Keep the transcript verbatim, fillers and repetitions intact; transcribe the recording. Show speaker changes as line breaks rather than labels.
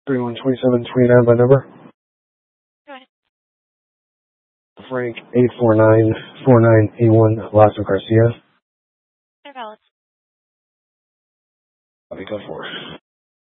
thirty-one twenty-seven twenty-nine by number.
Go ahead.
Frank eight four nine four nine eight one Lasso Garcia.
They're valid.
Copy, go for it.